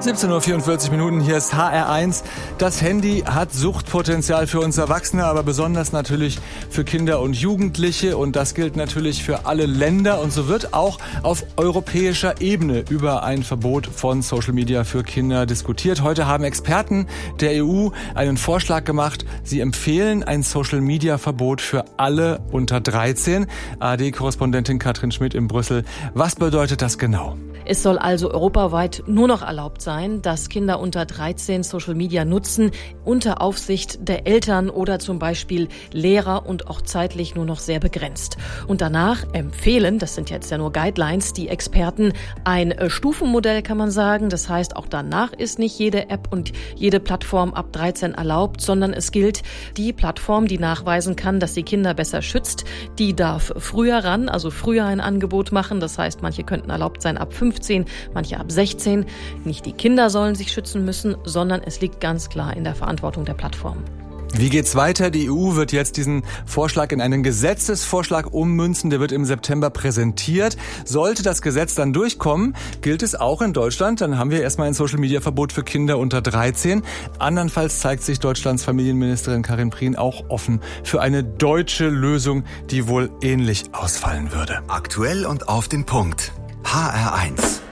17:44 Uhr, hier ist HR1. Das Handy hat Suchtpotenzial für uns Erwachsene, aber besonders natürlich für Kinder und Jugendliche. Und das gilt natürlich für alle Länder. Und so wird auch auf europäischer Ebene über ein Verbot von Social Media für Kinder diskutiert. Heute haben Experten der EU einen Vorschlag gemacht. Sie empfehlen ein Social Media Verbot für alle unter 13. ARD-Korrespondentin Katrin Schmidt in Brüssel. Was bedeutet das genau? Es soll also europaweit nur noch erlaubt sein, dass Kinder unter 13 Social Media nutzen, unter Aufsicht der Eltern oder zum Beispiel Lehrer und auch zeitlich nur noch sehr begrenzt. Und danach empfehlen, das sind jetzt ja nur Guidelines, die Experten, ein Stufenmodell kann man sagen. Das heißt, auch danach ist nicht jede App und jede Plattform ab 13 erlaubt, sondern es gilt, die Plattform, die nachweisen kann, dass sie Kinder besser schützt, die darf früher ran, also früher ein Angebot machen. Das heißt, manche könnten erlaubt sein ab 15, manche ab 16. Nicht die Kinder sollen sich schützen müssen, sondern es liegt ganz klar in der Verantwortung der Plattform. Wie geht's weiter? Die EU wird jetzt diesen Vorschlag in einen Gesetzesvorschlag ummünzen. Der wird im September präsentiert. Sollte das Gesetz dann durchkommen, gilt es auch in Deutschland. Dann haben wir erstmal ein Social-Media-Verbot für Kinder unter 13. Andernfalls zeigt sich Deutschlands Familienministerin Karin Prien auch offen für eine deutsche Lösung, die wohl ähnlich ausfallen würde. Aktuell und auf den Punkt. HR1.